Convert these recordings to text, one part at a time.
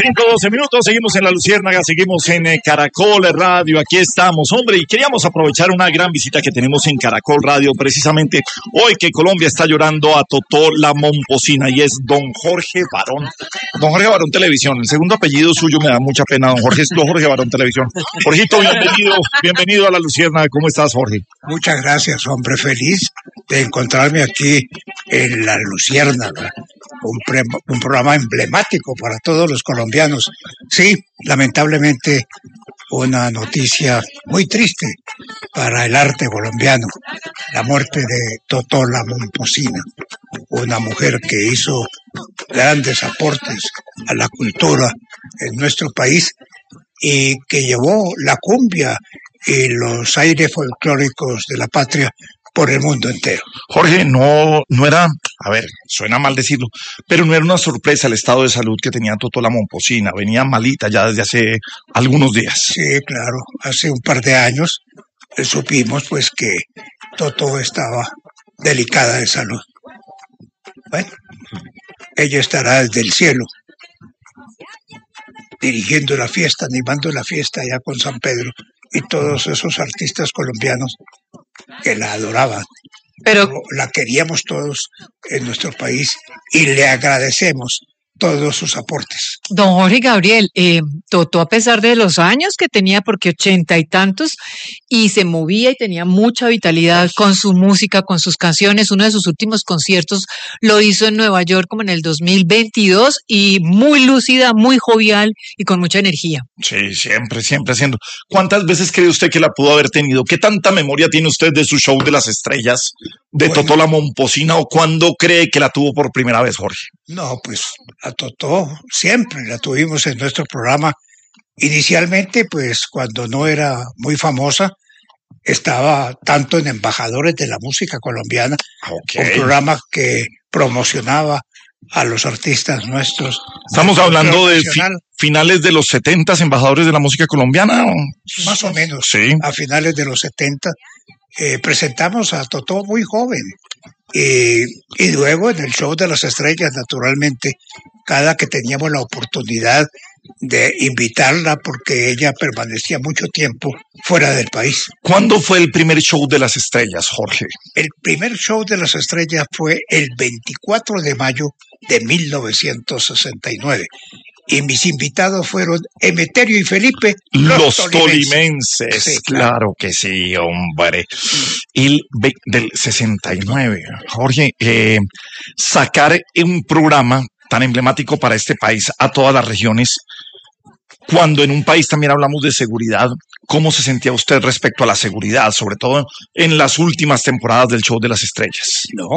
5:12 minutos, seguimos en La Luciérnaga, seguimos en Caracol Radio, aquí estamos, hombre, y queríamos aprovechar una gran visita que tenemos en Caracol Radio, precisamente hoy que Colombia está llorando a Totó la Momposina, y es don Jorge Barón. Don Jorge Barón Televisión, el segundo apellido suyo me da mucha pena, don Jorge, es don Jorge Barón Televisión. Jorgito, bienvenido a La Luciérnaga, ¿cómo estás, Jorge? Muchas gracias, hombre, feliz de encontrarme aquí en La Luciérnaga, un programa emblemático para todos los colombianos. Sí, lamentablemente una noticia muy triste para el arte colombiano, la muerte de Totó la Momposina, una mujer que hizo grandes aportes a la cultura en nuestro país y que llevó la cumbia y los aires folclóricos de la patria por el mundo entero. Jorge, no era, a ver, suena mal decirlo, pero no era una sorpresa el estado de salud que tenía Totó la Momposina, venía malita ya desde hace algunos días. Sí, claro, hace un par de años supimos pues que Totó estaba delicada de salud. Bueno, ella estará desde el cielo, dirigiendo la fiesta, animando la fiesta allá con San Pedro y todos esos artistas colombianos que la adoraban. Pero la queríamos todos en nuestro país y le agradecemos todos sus aportes. Don Jorge Gabriel, Totó a pesar de los años que tenía, porque 80 y tantos, y se movía y tenía mucha vitalidad con su música, con sus canciones. Uno de sus últimos conciertos lo hizo en Nueva York como en el 2022 y muy lúcida, muy jovial y con mucha energía. Sí, siempre haciendo. ¿Cuántas veces cree usted que la pudo haber tenido? ¿Qué tanta memoria tiene usted de su show de las estrellas, de Totó la Momposina, o cuándo cree que la tuvo por primera vez, Jorge? No, pues a Totó siempre la tuvimos en nuestro programa. Inicialmente, pues cuando no era muy famosa, estaba tanto en Embajadores de la Música Colombiana, un programa que promocionaba a los artistas nuestros. Estamos hablando de finales de los 70, Embajadores de la Música Colombiana. Más o menos, sí. A finales de los 70 presentamos a Totó muy joven. Y luego en el show de las estrellas, naturalmente, cada que teníamos la oportunidad de invitarla, porque ella permanecía mucho tiempo fuera del país. ¿Cuándo fue el primer show de las estrellas, Jorge? El primer show de las estrellas fue el 24 de mayo de 1969. Y mis invitados fueron Emeterio y Felipe, los tolimenses. Sí, claro que sí, hombre. El del 69, Jorge, sacar un programa tan emblemático para este país a todas las regiones, cuando en un país también hablamos de seguridad, ¿cómo se sentía usted respecto a la seguridad, sobre todo en las últimas temporadas del show de las estrellas? No,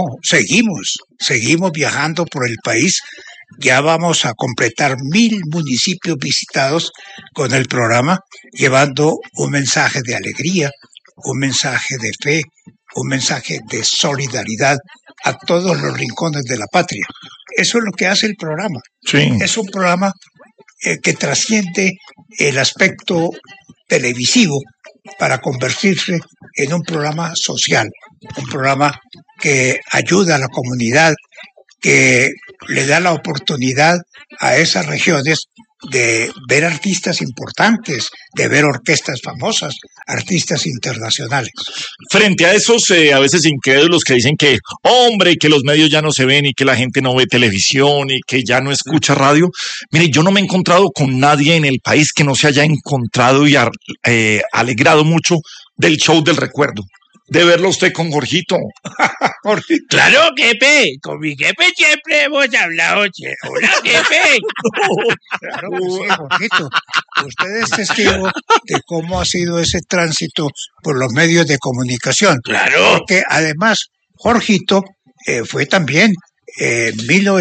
seguimos viajando por el país. Ya vamos a completar 1,000 municipios visitados con el programa, llevando un mensaje de alegría, un mensaje de fe, un mensaje de solidaridad a todos los rincones de la patria. Eso es lo que hace el programa. Sí. Es un programa que trasciende el aspecto televisivo para convertirse en un programa social, un programa que ayuda a la comunidad, que le da la oportunidad a esas regiones de ver artistas importantes, de ver orquestas famosas, artistas internacionales. Frente a esos a veces incrédulos que dicen que, hombre, que los medios ya no se ven y que la gente no ve televisión y que ya no escucha radio, mire, yo no me he encontrado con nadie en el país que no se haya encontrado y alegrado mucho del show del recuerdo. De verlo usted con Jorgito. Jorgito. Claro, jefe. Con mi jefe siempre hemos hablado. Hola, jefe. Claro que sí, Jorgito. Usted es testigo de cómo ha sido ese tránsito por los medios de comunicación. Claro. Porque además, Jorgito fue también en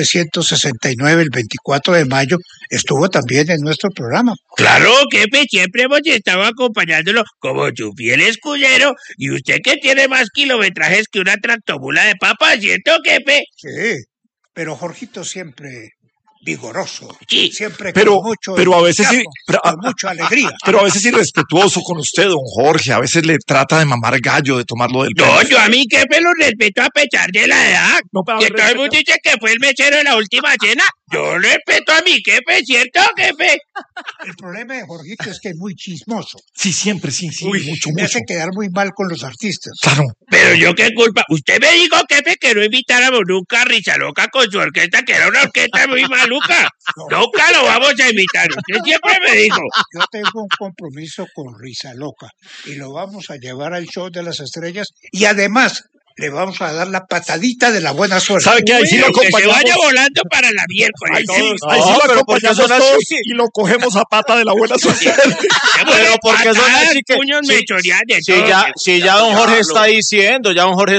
1969, el 24 de mayo, estuvo también en nuestro programa. Claro, jefe, siempre hemos estado acompañándolo como su fiel escudero, y usted que tiene más kilometrajes que una tractomula de papa, ¿cierto, jefe? Sí, pero Jorgito siempre vigoroso, sí, siempre pero, con mucho pero a veces con mucha alegría. Pero a veces irrespetuoso con usted, don Jorge, a veces le trata de mamar gallo, de tomarlo del pelo. No, yo a mí jefe lo respeto a pesar de la edad. No, que todo el mundo dice que fue el mechero de la última cena. Yo respeto a mi jefe, ¿cierto, jefe? El problema de Jorgito es que es muy chismoso. Sí, siempre, sí, Uy, mucho, me mucho. hace quedar muy mal con los artistas. Claro. Pero yo qué culpa. Usted me dijo, jefe, que no invitáramos nunca a Risa Loca con su orquesta, que era una orquesta muy maluca. Nunca lo vamos a invitar. Usted siempre me dijo. Yo tengo un compromiso con Risa Loca y lo vamos a llevar al show de las estrellas y además le vamos a dar la patadita de la buena suerte. ¿Sabe qué? Ahí sí lo Que se acompañamos. vaya volando para la miércoles. Ahí sí, todos. ahí sí lo pero ¿por qué acompañamos son todos así? y lo cogemos a pata de la buena suerte. Pero porque son Patadas, así que puños, si, mechoneadas, de si todo. ya don Jorge está diciendo,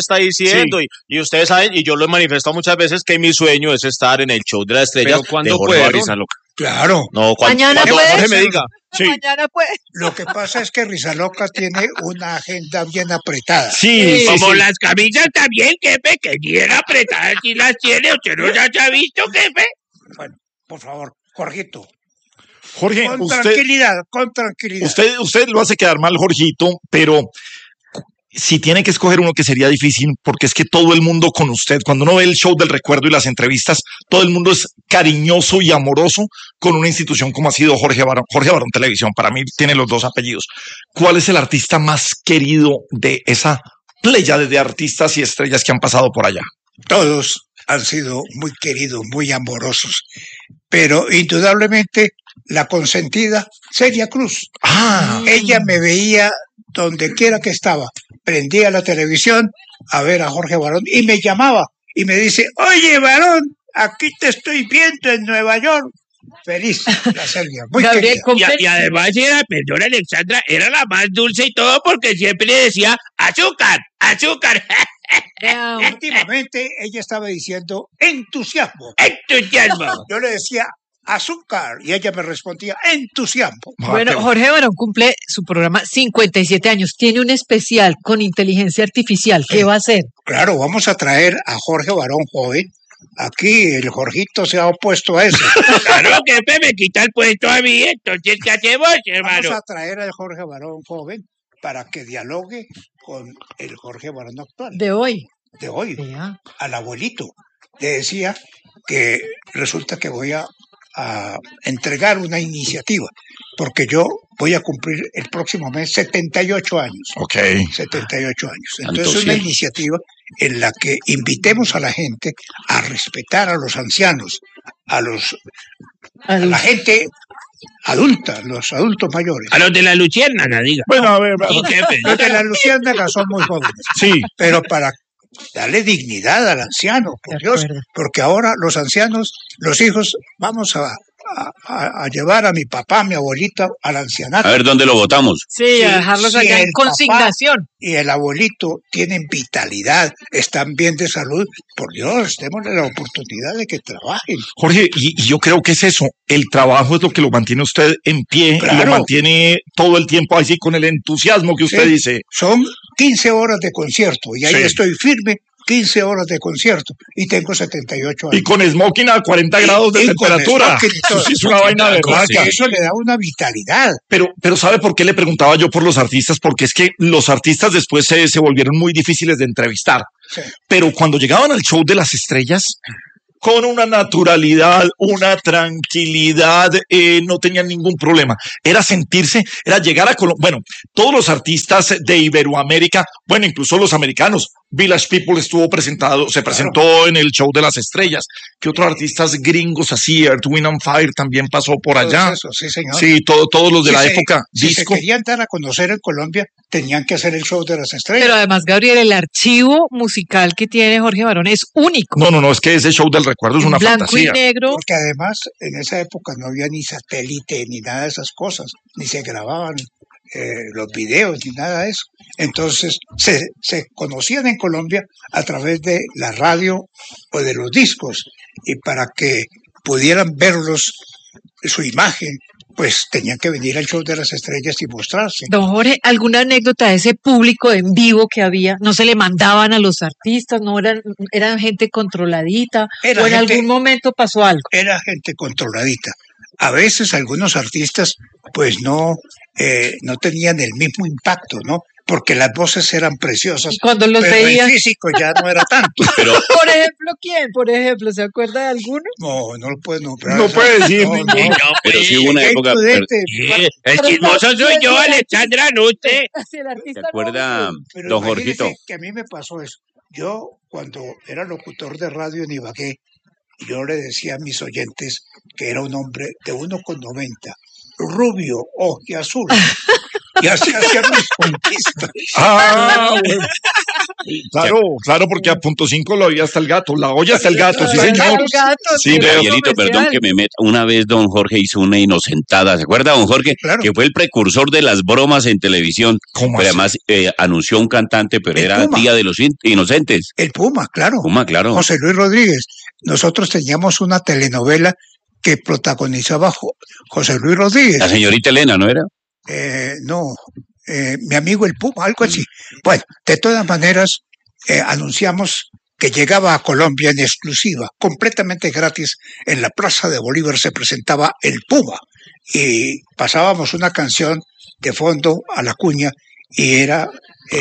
y ustedes saben, y yo lo he manifestado muchas veces que mi sueño es estar en el show de las estrellas Pero ¿cuándo de Jorge fueron? Barriza Loca. Claro. No, Mañana cuando puede Jorge me ser. diga. Sí. Mañana pues. Lo que pasa es que Risa Loca tiene una agenda bien apretada. Sí, sí, Como sí. las camisas también, jefe, que bien apretadas si las tiene. ¿Usted no ya se ha visto, jefe? Bueno, por favor, Jorgito, Jorge, con usted, tranquilidad, con tranquilidad. usted lo hace quedar mal, Jorgito, pero si tiene que escoger uno que sería difícil, porque es que todo el mundo con usted, cuando uno ve el show del recuerdo y las entrevistas, todo el mundo es cariñoso y amoroso con una institución como ha sido Jorge Barón Televisión. Para mí tiene los dos apellidos. ¿Cuál es el artista más querido de esa pléyade de artistas y estrellas que han pasado por allá? Todos han sido muy queridos, muy amorosos, pero indudablemente la consentida, Celia Cruz. Ah, Ella me veía donde quiera que estaba, prendía la televisión a ver a Jorge Barón y me llamaba y me dice, oye Barón, aquí te estoy viendo en Nueva York. Feliz, la Celia, muy Gabriel, querida. Y además era, perdón Alexandra, era la más dulce y todo porque siempre le decía azúcar, azúcar, Últimamente ella estaba diciendo entusiasmo. entusiasmo. Yo le decía azúcar y ella me respondía entusiasmo. Bueno, Jorge Barón cumple su programa 57 años. Tiene un especial con inteligencia artificial. ¿Qué va a hacer? Claro, vamos a traer a Jorge Barón joven. Aquí el Jorgito se ha opuesto a eso. Claro, jefe, me quita el puesto a mí, entonces ¿qué hacemos, Vamos hermano? a traer al Jorge Barón joven para que dialogue con el Jorge Barón actual De hoy. de hoy. Vea. Al abuelito le decía que resulta que voy a entregar una iniciativa, porque yo voy a cumplir el próximo mes 78 años. ok. 78 años. Santo Entonces, una cielo. iniciativa en la que invitemos a la gente a respetar a los ancianos, a la gente adulta, los adultos mayores. A los de la luciérnaga, diga. Bueno, a ver, Sí, jefe. Los de la luciérnagas son muy jóvenes, sí. pero para darle dignidad al anciano, por De Dios, acuerdo. porque ahora los ancianos, los hijos, vamos a llevar a mi papá, a mi abuelita al ancianato. A ver dónde lo votamos. Sí, a dejarlos si allá en el papá consignación. y el abuelito tienen vitalidad, están bien de salud, por Dios, démosle la oportunidad de que trabajen. Jorge, y yo creo que es eso, el trabajo es lo que lo mantiene usted en pie y Claro. lo mantiene todo el tiempo así con el entusiasmo que usted Sí. dice. Son 15 horas de concierto y ahí Sí. estoy firme, 15 horas de concierto y tengo 78 años. Y con smoking a 40 grados de Y con temperatura. smoking y todo. Eso sí es una vaina de Porque raca. eso le da una vitalidad. Pero ¿sabe por qué le preguntaba yo por los artistas? Porque es que los artistas después se volvieron muy difíciles de entrevistar. Sí. Pero cuando llegaban al show de las estrellas, con una naturalidad, una tranquilidad, no tenían ningún problema. Era sentirse, era llegar a Colombia. Bueno, todos los artistas de Iberoamérica, bueno, incluso los americanos, Village People se presentó en el show de las estrellas. ¿Qué otros artistas gringos así? Earth, Wind and Fire también pasó por allá. Todo eso, sí, señor. Sí, todos los de Si la se- época Si disco. se querían dar a conocer en Colombia, tenían que hacer el show de las estrellas. Pero además, Gabriel, el archivo musical que tiene Jorge Barón es único. No, es que ese show del recuerdo es En una blanco fantasía. y negro. Porque además en esa época no había ni satélite ni nada de esas cosas, ni se grababan los videos ni nada de eso. Entonces se conocían en Colombia a través de la radio o de los discos y para que pudieran verlos, su imagen, pues tenían que venir al show de las estrellas y mostrarse. Don Jorge, ¿alguna anécdota de ese público en vivo que había? ¿No se le mandaban a los artistas? ¿No eran gente controladita? Era ¿O en gente- algún momento pasó algo? Era gente controladita. A veces algunos artistas pues no tenían el mismo impacto, ¿no? porque las voces eran preciosas. Y cuando los pero veían. el físico ya no era tanto. Pero Por ejemplo, ¿quién? Por ejemplo, ¿se acuerda de alguno? No lo puedo nombrar. No puede decir No, ninguno. no. pero sí hubo una Qué época. imprudente. El chismoso soy yo, Alexandra, no usted. Si el artista ¿Se acuerda, Pero don imagínese Jorgito? que a mí me pasó eso. Yo, cuando era locutor de radio en Ibagué, yo le decía a mis oyentes que era un hombre de 1,90, rubio, ojiazul, y así hacía mis conquistas. Bueno. Claro, porque a .5 lo había hasta el gato, la olla hasta el gato, sí señor. Sí, Sí, veo. Gabrielito, perdón que me meta. Una vez don Jorge hizo una inocentada. ¿Se acuerda, don Jorge? Claro. Que fue el precursor de las bromas en televisión. ¿Cómo Pero así? además anunció a un cantante, pero El era Puma. Día de los Inocentes. El Puma, claro. Puma, claro. José Luis Rodríguez. Nosotros teníamos una telenovela que protagonizaba José Luis Rodríguez. La señorita Elena, ¿no era? Mi amigo el Puma, algo así. Bueno, de todas maneras, anunciamos que llegaba a Colombia en exclusiva, completamente gratis. En la Plaza de Bolívar se presentaba el Puma y pasábamos una canción de fondo a la cuña y era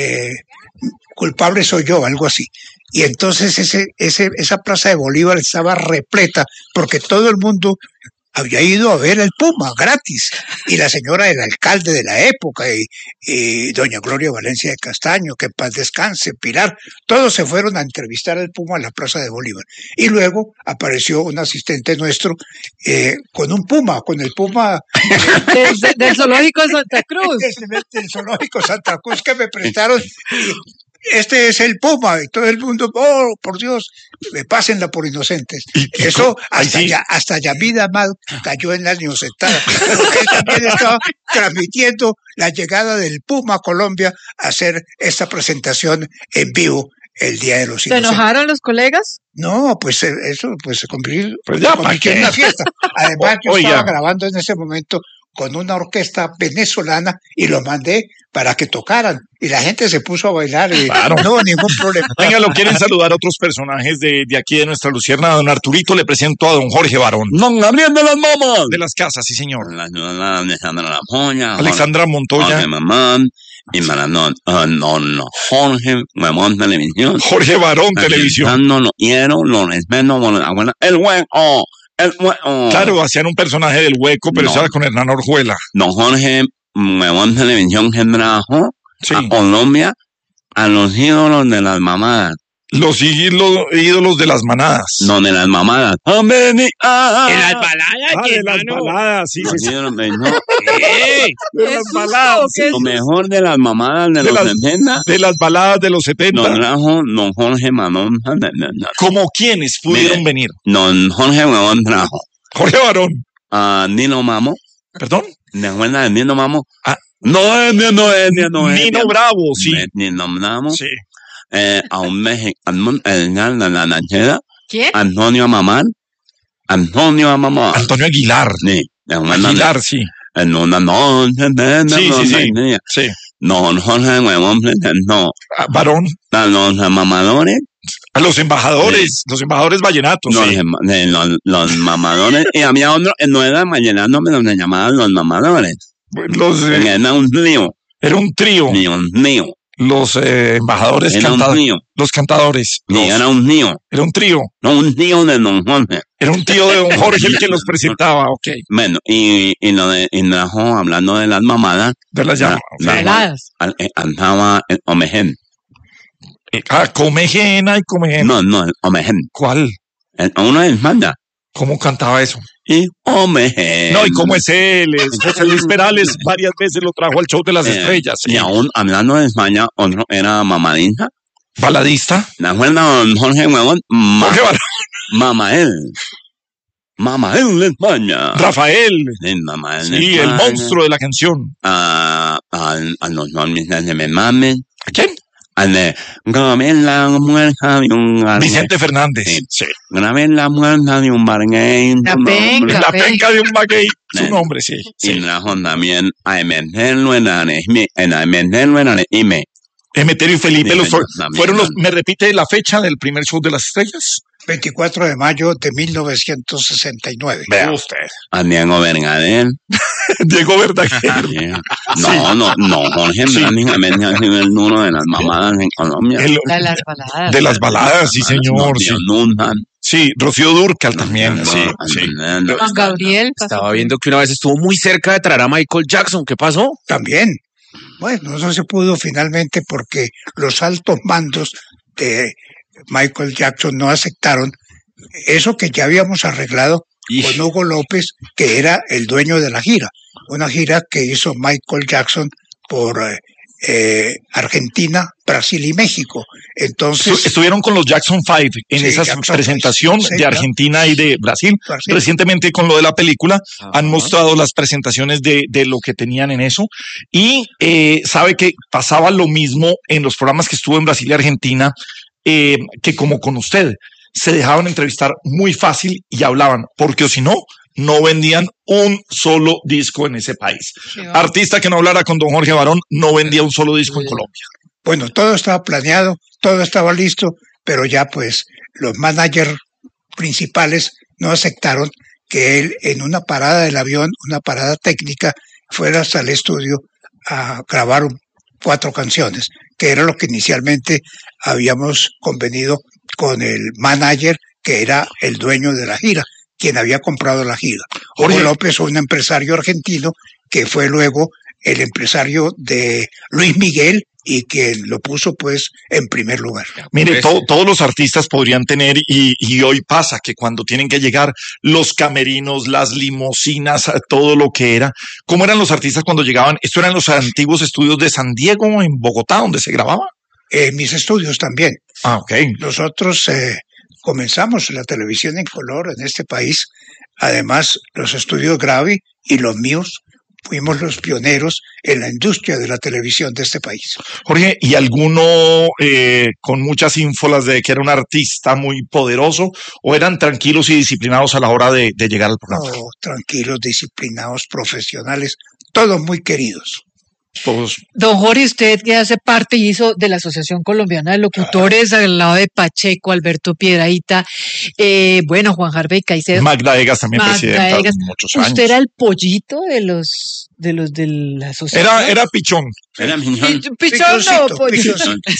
Culpable soy yo, algo así. Y entonces esa Plaza de Bolívar estaba repleta porque todo el mundo había ido a ver el Puma gratis. Y la señora del alcalde de la época y doña Gloria Valencia de Castaño, que en paz descanse, Pilar, todos se fueron a entrevistar al Puma en la Plaza de Bolívar. Y luego apareció un asistente nuestro con un Puma, con el Puma Del zoológico de Santa Cruz. del zoológico Santa Cruz que me prestaron. Este es el Puma, y todo el mundo, oh, por Dios, pásenla por inocentes. Eso hasta Yamid Amad cayó en la inocentada, porque él también estaba transmitiendo la llegada del Puma a Colombia a hacer esta presentación en vivo el Día de los ¿Se Inocentes. enojaron los colegas? No, pues eso pues se convirtió, Pues ya, se convirtió en ¿para una qué? fiesta. Además, yo Oiga. estaba grabando en ese momento con una orquesta venezolana y lo mandé para que tocaran. Y la gente se puso a bailar y Claro. no hubo ningún problema. Venga, lo quieren saludar otros personajes de aquí de nuestra Lucierna. Don Arturito, le presento a don Jorge Barón. Don Gabriel de las Mamas. De las casas, sí señor. La ciudadana Alexandra La Polla. Alexandra Montoya. Jorge Mamán. Y Maradón, don Jorge Mamón Televisión. Jorge Barón, Televisión. No lo quiero, lo respeto con la abuela. El hueco. Claro, hacían un personaje del hueco, pero No. eso era con Hernán Orjuela. Don Jorge Mamón Televisión que trajo Sí. a Colombia a los ídolos de las mamadas. Los ídolos de las manadas. No, de las mamadas. Amén. En las baladas, de las hermano. baladas, sí, Los sí, sí. ídolos, no, ¡Ey! De ¿Qué las susto? baladas. ¿Qué lo mejor de las mamadas de De los las- 70 De las baladas de los 70. lo trajo don Jorge Mamón. ¿Como quiénes pudieron Mire. venir? Don Jorge Mamón trajo Jorge Barón. a Nino Mamo. ¿Perdón? ¿De acuerdas de Nino Mamo? Ah. No es. Nino Bravo, sí. Nino Mamo. Sí. A un mexicano, el de la Nachera, ¿Quién? Antonio Mamán. Antonio Mamán. Antonio Aguilar. Sí. Aguilar, sí. En una noche de Sí, sí, sí. día. Sí. Don Jorge Mamón presentó Barón. a los mamadores. A los embajadores. Los embajadores vallenatos. Los, Sí. los mamadores. Y había otro, no era vallenato, pero se llamaban los mamadores. Los, Era un trío. era un trío. Dios mío. Los embajadores Era un cantadores. trío. Los cantadores. Sí, Los- era un tío. era un trío. No, un tío de don Jorge. Era un tío de don Jorge el que los presentaba. Ok. Bueno, y trajo, hablando de las mamadas, De las llamas. Baladas. andaba el Omején. Comejena y comejena. No, el Omején. ¿Cuál? Uno es manda. ¿Cómo cantaba eso? Y Omején. No, ¿y cómo es él? Es José Luis Perales varias veces lo trajo al show de las estrellas. Sí. Y aún hablando de España, otro era mamadita. Baladista. ¿La acuerdas, don Jorge Huevón? Jorge Barón. Mamael. Mamael de España. Rafael. Sí, Mamael de Sí, el España. monstruo de la canción. A los nombres de me mamen. ¿A quién? Al de Gabriela muerta de un barguey. Vicente Fernández. Sí. Sí. Gabriela muerta de un barguey. La tu penca. nombre. La penca de un maguey. Su Sí. nombre, sí. Y Sí. trajo también a meterlo en Anime. Emeterio y Felipe Sí, los también, fueron los. también. ¿Me repite la fecha del primer show de las estrellas? 24 de mayo de 1969. Vea usted. A Diego Verdaguer. Diego Verdaguer. No, Jorge prácticamente ha sido el duro de las mamadas en Colombia. De las baladas. De las baladas, sí, señor. No, Sí, nunca. sí, Rocío Dúrcal también, sí, sí. Juan Gabriel. Estaba viendo que una vez estuvo muy cerca de traer a Michael Jackson. ¿Qué pasó? También. Bueno, no se pudo finalmente porque los altos mandos de Michael Jackson no aceptaron eso que ya habíamos arreglado con Hugo López, que era el dueño de la gira. Una gira que hizo Michael Jackson por Argentina, Brasil y México. Entonces estuvieron con los Jackson 5 en esa presentación de Argentina y de Brasil. Recientemente con lo de la película han mostrado las presentaciones de lo que tenían en eso y sabe que pasaba lo mismo en los programas que estuvo en Brasil y Argentina que como con usted. Se dejaban entrevistar muy fácil y hablaban, porque o si no, no vendían un solo disco en ese país. Artista que no hablara con don Jorge Barón no vendía un solo disco en Colombia. Bueno, todo estaba planeado, todo estaba listo, pero ya pues los managers principales no aceptaron que él en una parada del avión, una parada técnica, fuera hasta el estudio a grabar 4 canciones, que era lo que inicialmente habíamos convenido con el manager, que era el dueño de la gira, quien había comprado la gira. Jorge López, un empresario argentino, que fue luego el empresario de Luis Miguel y quien lo puso pues en primer lugar. Mire, todos los artistas podrían tener, y hoy pasa que cuando tienen que llegar los camerinos, las limusinas, todo lo que era. ¿Cómo eran los artistas cuando llegaban? ¿Esto eran los antiguos estudios de San Diego, en Bogotá, donde se grababa? Mis estudios también. Ok. Nosotros comenzamos la televisión en color en este país. Además, los estudios Gravi y los míos fuimos los pioneros en la industria de la televisión de este país. Jorge, ¿y alguno con muchas ínfolas de que era un artista muy poderoso o eran tranquilos y disciplinados a la hora de llegar al programa? No, tranquilos, disciplinados, profesionales, todos muy queridos. Todos. Don Jorge, usted que hace parte y hizo de la Asociación Colombiana de Locutores al lado de Pacheco, Alberto Piedrahíta, bueno, Juan Harvey Caicedo. Magda Egas también presidenta muchos años. ¿Usted era el pollito de la asociación? Era pichón. Era miñón. Pichón no, pollo.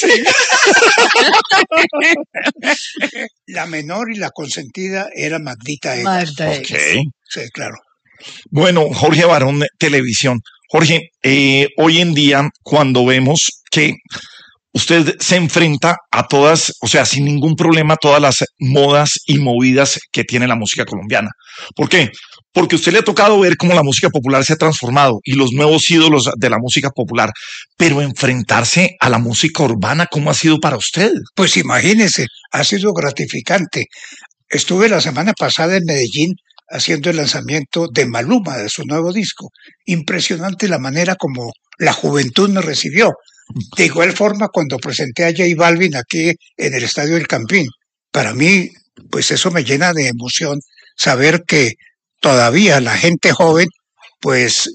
La menor y la consentida era Magdita Egas. Magda Egas. Okay. Sí, claro. Bueno, Jorge Barón, televisión. Jorge, hoy en día, cuando vemos que usted se enfrenta a todas, o sea, sin ningún problema, todas las modas y movidas que tiene la música colombiana. ¿Por qué? Porque a usted le ha tocado ver cómo la música popular se ha transformado y los nuevos ídolos de la música popular, pero enfrentarse a la música urbana, ¿cómo ha sido para usted? Pues imagínese, ha sido gratificante. Estuve la semana pasada en Medellín haciendo el lanzamiento de Maluma, de su nuevo disco. Impresionante la manera como la juventud me recibió. De igual forma, cuando presenté a J Balvin aquí en el Estadio del Campín, para mí, pues eso me llena de emoción, saber que todavía la gente joven, pues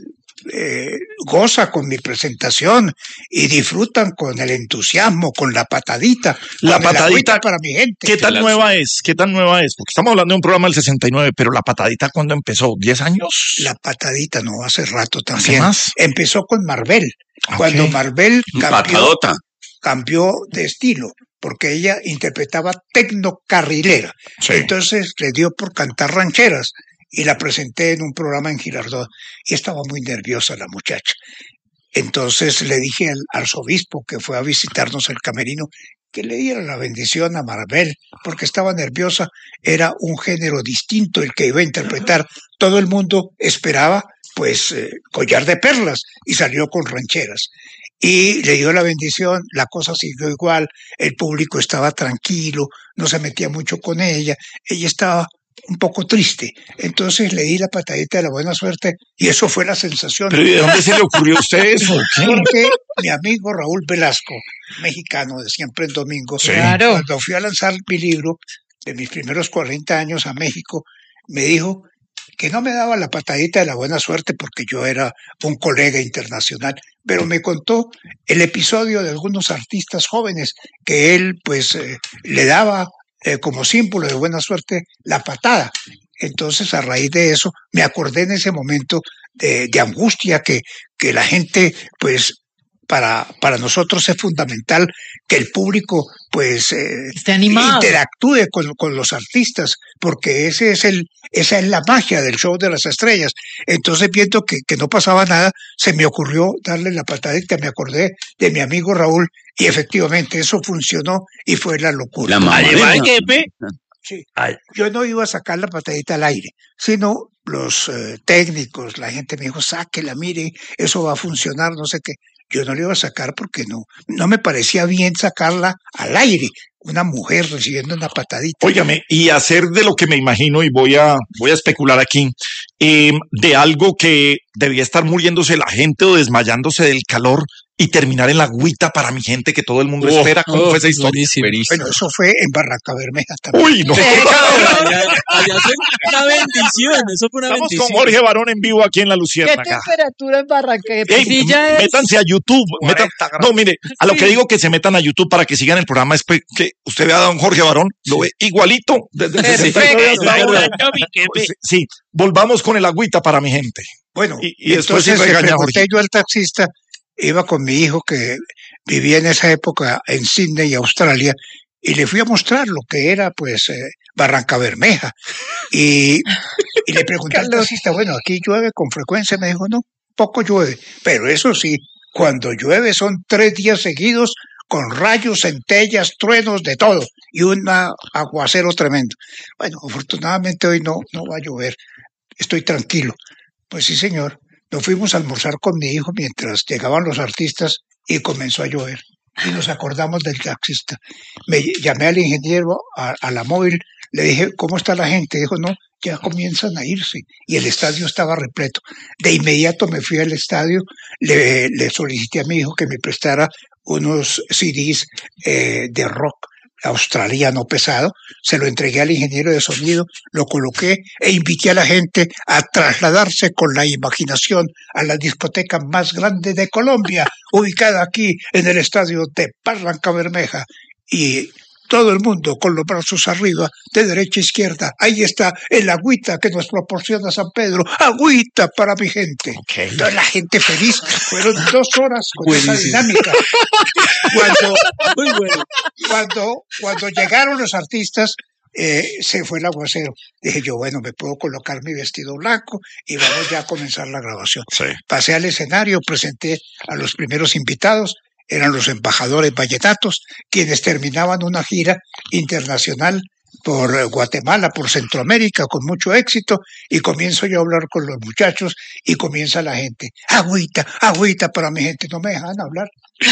goza con mi presentación y disfrutan con el entusiasmo, con la patadita. La patadita para mi gente. ¿Qué tan nueva es? ¿Qué tan nueva es? Porque estamos hablando de un programa del 69, pero la patadita, ¿cuándo empezó? ¿10 años? La patadita, no, hace rato también. ¿Hace más? Empezó con Marvel. Okay. Cuando Marvel cambió de estilo, porque ella interpretaba tecnocarrilera. Sí. Entonces le dio por cantar rancheras y la presenté en un programa en Girardot y estaba muy nerviosa la muchacha. Entonces le dije al arzobispo que fue a visitarnos el camerino que le diera la bendición a Marvel, porque estaba nerviosa, era un género distinto el que iba a interpretar. Todo el mundo esperaba pues Collar de Perlas y salió con rancheras. Y le dio la bendición, la cosa siguió igual, el público estaba tranquilo, no se metía mucho con ella estaba un poco triste. Entonces le di la patadita de la buena suerte y eso fue la sensación. ¿Pero de dónde se le ocurrió a usted eso? Porque mi amigo Raúl Velasco, mexicano de Siempre en Domingo, Claro. cuando fui a lanzar mi libro de mis primeros 40 años a México, me dijo que no me daba la patadita de la buena suerte porque yo era un colega internacional, pero me contó el episodio de algunos artistas jóvenes que él pues le daba como símbolo de buena suerte la patada. Entonces, a raíz de eso, me acordé en ese momento de angustia que la gente, pues, para nosotros es fundamental que el público pues esté animado, interactúe con los artistas, porque esa es la magia del show de las estrellas. Entonces, viendo que no pasaba nada, se me ocurrió darle la patadita, me acordé de mi amigo Raúl, y efectivamente eso funcionó y fue la locura. Además, jefe, Sí. Yo no iba a sacar la patadita al aire, sino los técnicos, la gente me dijo, sáquela, mire, eso va a funcionar, no sé qué. Yo no la iba a sacar porque no me parecía bien sacarla al aire, una mujer recibiendo una patadita. Óigame, y hacer de lo que me imagino, y voy a especular aquí, de algo que debía estar muriéndose la gente o desmayándose del calor y terminar en la agüita para mi gente que todo el mundo espera. ¿Cómo fue esa historia? Bueno, eso fue en Barranca Bermeja también. Uy, no. Allá fue una bendición, eso fue una Estamos bendición. con Jorge Barón en vivo aquí en La ¿Qué Luciérnaga. temperatura en Barranca? Ey, métanse a YouTube. No, mire, a lo que digo que se metan a YouTube para que sigan el programa es que usted vea a don Jorge Barón, lo ve igualito. Desde el 69 hasta ahora. Sí, volvamos con el agüita para mi gente. Bueno, y después entonces sí le regaña a pregunté Jorge. yo al taxista, iba con mi hijo que vivía en esa época en Sydney, Australia, y le fui a mostrar lo que era pues Barranca Bermeja. Y le pregunté al taxista, bueno, aquí llueve con frecuencia, me dijo, no, poco llueve, pero eso sí, cuando llueve son 3 días seguidos con rayos, centellas, truenos, de todo, y un aguacero tremendo. Bueno, afortunadamente hoy no va a llover, estoy tranquilo. Pues sí, señor. Nos fuimos a almorzar con mi hijo mientras llegaban los artistas y comenzó a llover. Y nos acordamos del taxista. Me llamé al ingeniero, a la móvil, le dije, ¿cómo está la gente? Dijo, no, ya comienzan a irse. Y el estadio estaba repleto. De inmediato me fui al estadio, le solicité a mi hijo que me prestara unos CDs de rock australiano pesado, se lo entregué al ingeniero de sonido, lo coloqué e invité a la gente a trasladarse con la imaginación a la discoteca más grande de Colombia, ubicada aquí en el estadio de Barranca Bermeja, y todo el mundo con los brazos arriba, de derecha a izquierda. Ahí está el agüita que nos proporciona San Pedro. Agüita para mi gente. Okay. Entonces, la gente feliz. Fueron 2 horas con esa dinámica. Cuando llegaron los artistas, se fue el aguacero. Dije yo, bueno, me puedo colocar mi vestido blanco y vamos ya a comenzar la grabación. Sí. Pasé al escenario, presenté a los primeros invitados. Eran los embajadores vallenatos, quienes terminaban una gira internacional por Guatemala, por Centroamérica, con mucho éxito, y comienzo yo a hablar con los muchachos, y comienza la gente, agüita, agüita para mi gente, no me dejan hablar,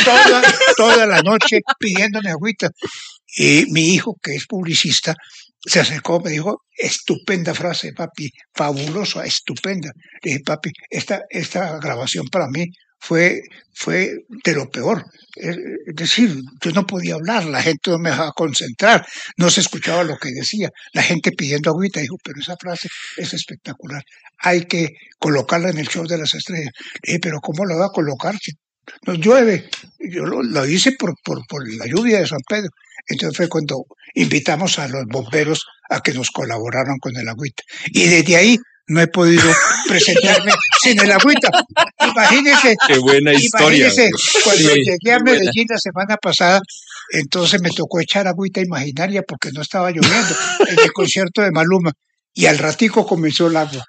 toda la noche pidiéndome agüita. Y mi hijo, que es publicista, se acercó, me dijo, estupenda frase, papi, fabulosa, estupenda. Le dije, papi, esta grabación para mí fue de lo peor. Es decir, yo no podía hablar, la gente no me dejaba concentrar, no se escuchaba lo que decía, la gente pidiendo agüita. Dijo, pero esa frase es espectacular, hay que colocarla en el show de las estrellas. Le dije, pero ¿cómo la va a colocar si no llueve? Yo lo hice por la lluvia de San Pedro. Entonces fue cuando invitamos a los bomberos a que nos colaboraran con el agüita. Y desde ahí no he podido presentarme sin el agüita. Imagínese. Qué buena historia. Imagínese, cuando llegué a Medellín la semana pasada, entonces me tocó echar agüita imaginaria porque no estaba lloviendo en el concierto de Maluma. Y al ratico comenzó el agua.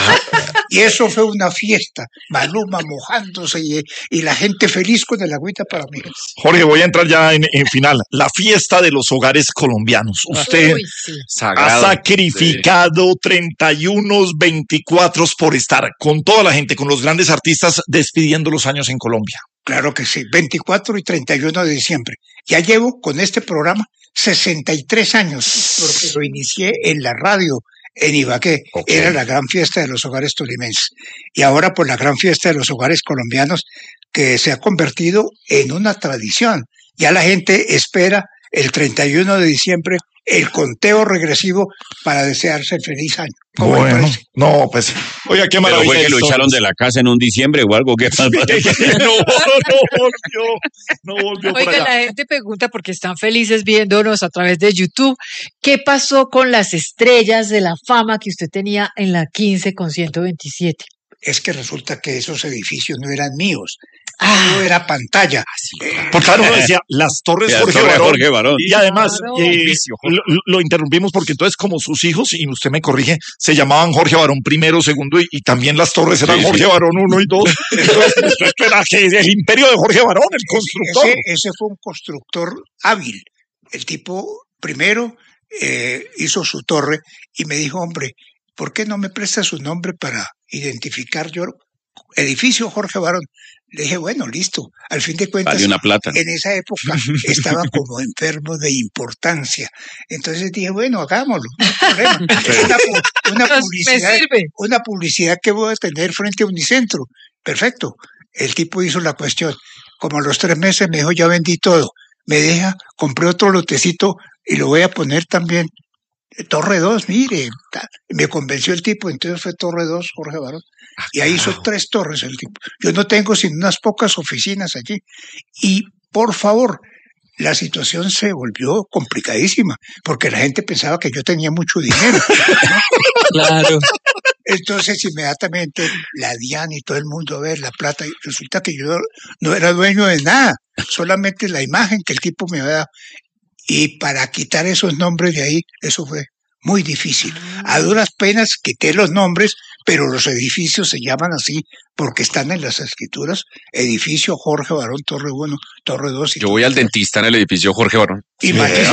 Y eso fue una fiesta, Maluma mojándose y la gente feliz con el agüita para mí. Jorge, voy a entrar ya en final. La fiesta de los hogares colombianos. Usted ha sacrificado 31, 24 por estar con toda la gente, con los grandes artistas, despidiendo los años en Colombia. Claro que sí, 24 y 31 de diciembre. Ya llevo con este programa 63 años, porque lo inicié en la radio, en Ibagué. Okay. Era la gran fiesta de los hogares tolimenses. Y ahora por la gran fiesta de los hogares colombianos, que se ha convertido en una tradición. Ya la gente espera el 31 de diciembre el conteo regresivo para desearse feliz año. ¿Cómo le Bueno, parece? no, pues, oiga, qué Pero maravilla. fue que lo de echaron de historias. la casa en un diciembre o algo. ¿Qué pasa? No volvió por Oiga, allá. la gente pregunta porque están felices viéndonos a través de YouTube. ¿Qué pasó con las estrellas de la fama que usted tenía en la 15 con 127? Es que resulta que esos edificios no eran míos. No era pantalla. Porque claro, uno decía, las Torres Las Jorge Torres Barón. Jorge Barón. Y además, Claro. lo interrumpimos porque entonces como sus hijos, y usted me corrige, se llamaban Jorge Barón primero, segundo, y también las torres eran Sí, Jorge sí. Barón 1 y 2. Entonces, esto era el imperio de Jorge Barón, el constructor. Ese fue un constructor hábil. El tipo primero hizo su torre y me dijo, hombre, ¿por qué no me presta su nombre para identificar yo? Edificio Jorge Barón. Le dije, bueno, listo. Al fin de cuentas, Vale una plata. en esa época estaba como enfermo de importancia. Entonces dije, bueno, hagámoslo, no hay problema. Es una Me publicidad, sirve. una publicidad que voy a tener frente a Unicentro. Perfecto. El tipo hizo la cuestión. Como a los 3 meses me dijo, ya vendí todo. Me deja, compré otro lotecito y lo voy a poner también. Torre 2, mire. Me convenció el tipo, entonces fue Torre 2, Jorge Barón. Y ahí hizo 3 torres el tipo. Yo no tengo sino unas pocas oficinas allí. Y por favor, la situación se volvió complicadísima, porque la gente pensaba que yo tenía mucho dinero, ¿no? Claro. Entonces inmediatamente la DIAN y todo el mundo a ver la plata, y resulta que yo no era dueño de nada, solamente la imagen que el tipo me había dado. Y para quitar esos nombres de ahí, eso fue muy difícil. A duras penas quité los nombres, pero los edificios se llaman así porque están en las escrituras. Edificio Jorge Barón, Torre 1, Torre 2 y Yo voy Torre al 3. dentista en el edificio Jorge Barón. Imagínese.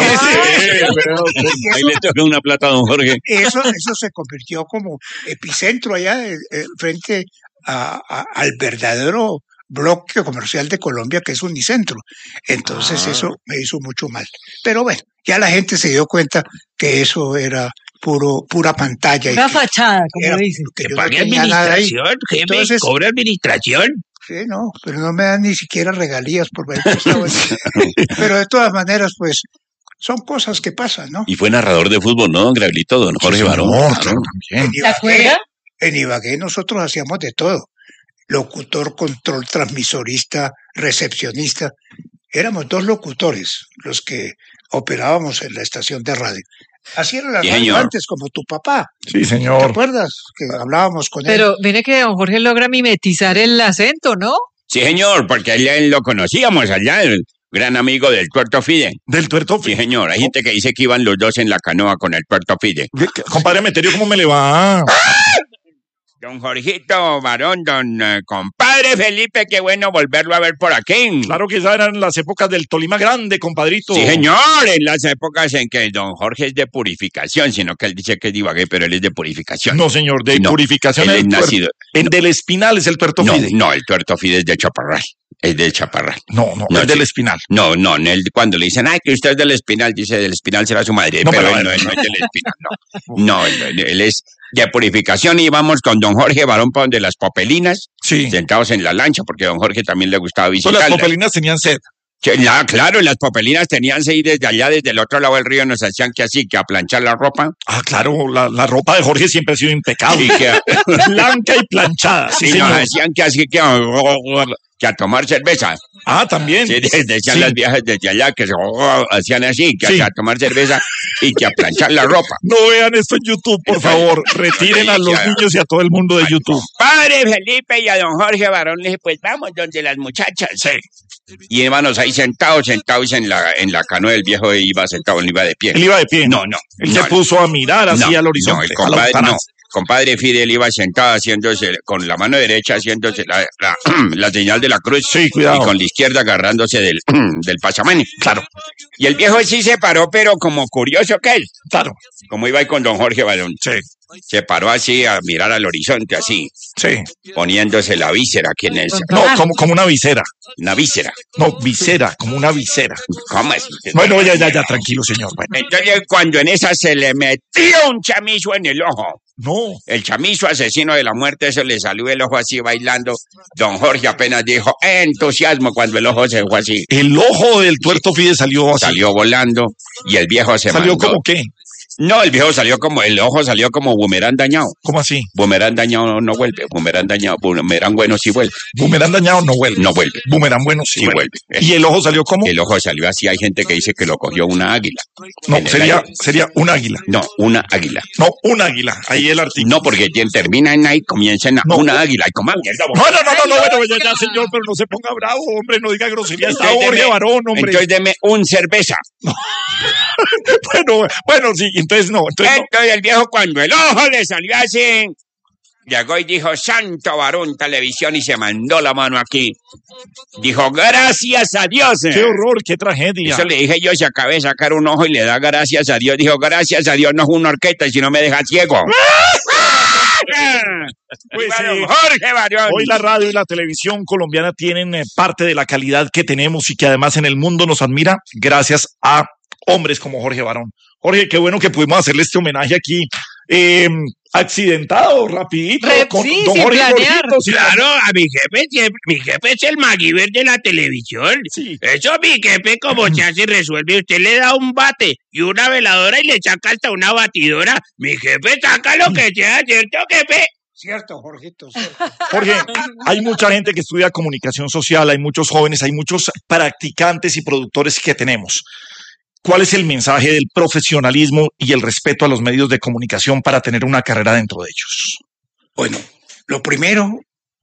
Ahí le toca una plata a don Jorge. Eso se convirtió como epicentro allá frente al verdadero bloque comercial de Colombia, que es Unicentro. Entonces eso me hizo mucho mal. Pero bueno, ya la gente se dio cuenta que eso era pura pantalla. Una y que fachada, como era- dicen. que ¿Que yo no pague tenía nada ahí. administración, jefe? Entonces, ¿Cobra administración? sí, no, pero no me dan ni siquiera regalías por haber prestado eso. Pero de todas maneras, pues, son cosas que pasan, ¿no? Y fue narrador de fútbol, ¿no, don Gabrielito? Don Jorge Sí, Barón. señor, Claro. claro, también. ¿Se acuerda? En Ibagué nosotros hacíamos de todo. Locutor, control, transmisorista, recepcionista. Éramos 2 locutores los que operábamos en la estación de radio. Así era la Sí, radio señor. antes, como tu papá. Sí, ¿Te señor. acuerdas? Que hablábamos con él. Pero viene que don Jorge logra mimetizar el acento, ¿no? Sí, señor, porque allá lo conocíamos allá, el gran amigo del Tuerto Fide. Del tuerto. Sí, señor. Hay gente que dice que iban los dos en la canoa con el Tuerto Fide. Compadre Meterio, ¿cómo me le va? Don Jorgito Barón, compadre Felipe, qué bueno volverlo a ver por aquí. Claro que ya eran las épocas del Tolima Grande, compadrito. Sí, señor, en las épocas en que don Jorge es de purificación, sino que él dice que es de Ibagué, pero él es de purificación. No, señor, de No, purificación. él el es tuerto. nacido. En del Espinal es el tuerto No, Fide. no, el Tuerto Fide es de Chaparral. Es de Chaparral. No, No, el del sí. Espinal. No, cuando le dicen, ay, que usted es del Espinal, dice, del Espinal será su madre. No, pero pero- él no es del Espinal, no. No, él es de purificación y íbamos con don Jorge Barón para donde las popelinas, Sí. sentados en la lancha, porque a don Jorge también le gustaba Pues visitarlas. las popelinas tenían sed. Claro, las popelinas tenían que ir desde allá, desde el otro lado del río, nos hacían que así, que a planchar la ropa. Ah, claro, la ropa de Jorge siempre ha sido impecable. Y que, Blanca y planchada. Sí, y nos señor. hacían que así, que a tomar cerveza. Ah, también. Sí, decían Sí. las viejas desde allá que hacían así, que Sí. a tomar cerveza y que a planchar la ropa. No vean esto en YouTube, por favor. Retiren a los niños y a todo el mundo de YouTube. Padre Felipe y a don Jorge Barón le dije, pues vamos donde las muchachas. Y hermanos ahí sentados en la canoa del viejo iba sentado, no iba de pie. Él iba de pie. No. Él se puso a mirar así al horizonte. No, el a la compadre, ventana. no. Compadre Fidel iba sentado haciéndose, con la mano derecha haciéndose la señal de la cruz. Sí, cuidado. Y con la izquierda agarrándose del pasamani. Claro. Y el viejo sí se paró, pero como curioso que él. Claro. Como iba ahí con don Jorge Barón. Sí, Se paró así a mirar al horizonte, así, sí. poniéndose la víscera aquí en el... No, como una visera. Una víscera. No, visera, como una visera. ¿Cómo es? Bueno, ya, tranquilo, señor. Bueno, Entonces, cuando en esa se le metió un chamizo en el ojo. No. El chamizo asesino de la muerte, eso le salió el ojo así bailando. Don Jorge apenas dijo entusiasmo cuando el ojo se fue así. El ojo del tuerto Fide salió así. Salió volando y el viejo se ¿Salió mandó. como qué? No, el viejo salió como, el ojo salió como boomerang dañado. ¿Cómo así? Boomerang dañado no vuelve, boomerang dañado, boomerang bueno sí vuelve. Boomerang dañado no vuelve. No vuelve. Boomerang bueno sí, Sí vuelve. vuelve. ¿Y el ojo salió como? El ojo salió así, hay gente que dice que lo cogió una águila. No, En el sería aire. un águila. No, una águila. No, un águila. Ahí el artículo. No, porque quien termina en ahí comienza en No. una águila. Y como mierda, No, bueno, ya, señor, pero no se ponga bravo, hombre, no diga grosería. Está Entonces Jorge deme- Barón, hombre. Entonces deme un cerveza. Bueno, sí, entonces no. Entonces el viejo cuando el ojo le salió así, llegó y dijo, Santo Varón Televisión, y se mandó la mano aquí. Dijo, gracias a Dios. Qué horror, qué tragedia. Eso le dije yo, si acabé de sacar un ojo y le da gracias a Dios. Dijo, gracias a Dios, no es una orquesta, sino me deja ciego. Pues Hermano sí. Jorge Barón. Hoy la radio y la televisión colombiana tienen parte de la calidad que tenemos y que además en el mundo nos admira gracias a hombres como Jorge Barón. Jorge, qué bueno que pudimos hacerle este homenaje aquí. Accidentado, rapidito. Sí, don sin Jorge planear. Gordito, sin Claro, a mi jefe siempre, mi jefe es el MacGyver de la televisión. Sí. Eso mi jefe como se hace resuelve. Usted le da un bate y una veladora y le saca hasta una batidora. Mi jefe saca lo que sea, ¿cierto, jefe? Cierto, Jorgito, cierto. Jorge, hay mucha gente que estudia comunicación social, hay muchos jóvenes, hay muchos practicantes y productores que tenemos. ¿Cuál es el mensaje del profesionalismo y el respeto a los medios de comunicación para tener una carrera dentro de ellos? Bueno, lo primero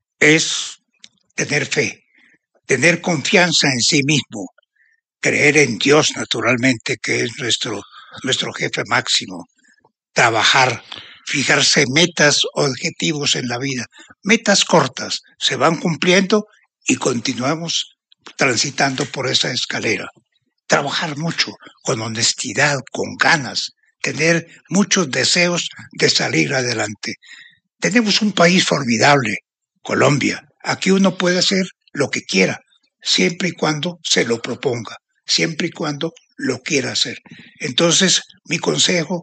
es tener fe, tener confianza en sí mismo, creer en Dios naturalmente, que es nuestro jefe máximo, trabajar, fijarse metas, objetivos en la vida, metas cortas, se van cumpliendo y continuamos transitando por esa escalera. Trabajar mucho, con honestidad, con ganas, tener muchos deseos de salir adelante. Tenemos un país formidable, Colombia. Aquí uno puede hacer lo que quiera, siempre y cuando se lo proponga, siempre y cuando lo quiera hacer. Entonces, mi consejo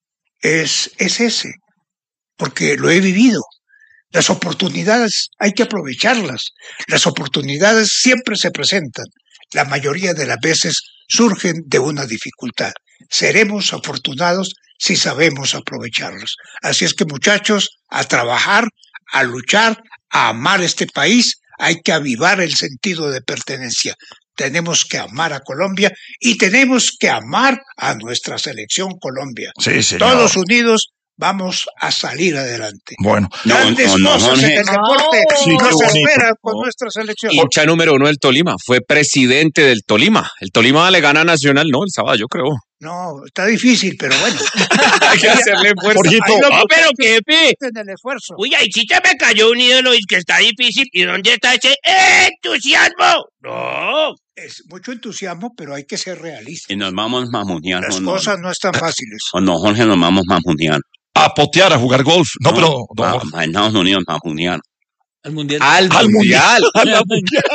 es ese, porque lo he vivido. Las oportunidades hay que aprovecharlas. Las oportunidades siempre se presentan. La mayoría de las veces surgen de una dificultad. Seremos afortunados si sabemos aprovecharlos. Así es que, muchachos, a trabajar, a luchar, a amar este país, hay que avivar el sentido de pertenencia. Tenemos que amar a Colombia y tenemos que amar a nuestra selección Colombia. Sí, señor. Todos unidos vamos a salir adelante. Bueno, Grandes cosas en el deporte Sí, qué nos bonito. esperan con nuestra selección. Hincha número 1 del Tolima. Fue presidente del Tolima. El Tolima le gana a Nacional, ¿no? El sábado, yo creo. No, está difícil, pero bueno. Hay que hacerle fuerza. Jorgito, Ahí lo Pero jefe. en el esfuerzo. Uy, ahí sí se me cayó un ídolo y que está difícil. ¿Y dónde está ese entusiasmo? No. Es mucho entusiasmo, pero hay que ser realistas. Y nos vamos mamuneando. Las cosas no están fáciles. O no, Jorge, nos vamos mamuneando. a potear, a jugar golf. No, pero... don Jorge. En Estados Unidos mamuneando. Al mundial. Al Al mundial. A la mundial.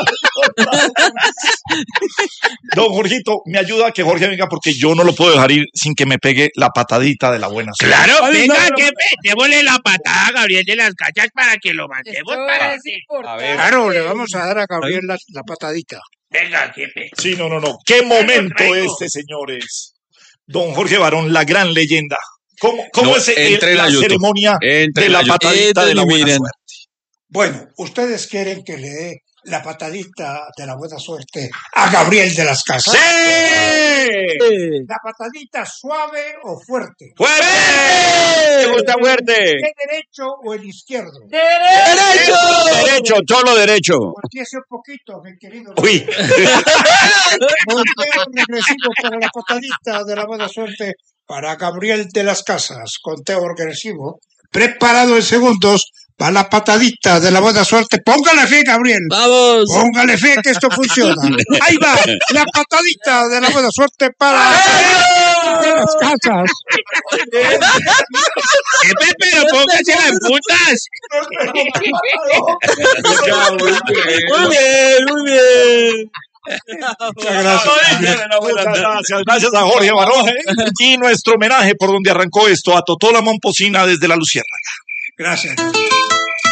Don Jorgito, me ayuda a que Jorge venga porque yo no lo puedo dejar ir sin que me pegue la patadita de la buena suerte. Claro, Ay, venga, no, jefe, démosle la patada a Gabriel de las Cachas para que lo mandemos para es sí. importante. Claro, le vamos a dar a Gabriel la patadita. Venga, jefe. Sí, no. ¿Qué momento traigo. señores? Don Jorge Barón, la gran leyenda. ¿Cómo No, es entre la la YouTube. ceremonia Entre de la la YouTube. patadita de la buena Miren. suerte? Bueno, ¿ustedes quieren que le dé la patadita de la buena suerte a Gabriel de las Casas? ¿La patadita suave o fuerte? ¡Fuerte! ¿Te gusta fuerte? ¿El derecho o el izquierdo? ¡Derecho! Derecho, solo derecho. Volteese un poquito, mi querido. Uy, Volteo regresivo para la patadita de la buena suerte para Gabriel de las Casas. Conteo regresivo. Preparado en segundos para la patadita de la buena suerte. Póngale fe, Gabriel. ¡Vamos! Póngale fe que esto funciona. Ahí va, la patadita de la buena suerte para de las Casas. Jefe, pero póngasela en putas. Muy bien, muy bien. Muchas gracias. Muchas gracias a Jorge Barón. Y nuestro homenaje por donde arrancó esto a Totó la Momposina desde la Luciérnaga. Gracias.